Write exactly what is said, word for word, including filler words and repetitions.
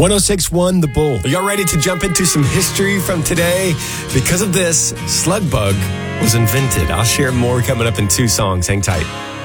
one oh six point one The Bull. Are y'all ready to jump into some history from today? Because of this, Slugbug was invented. I'll share more coming up in two songs. Hang tight.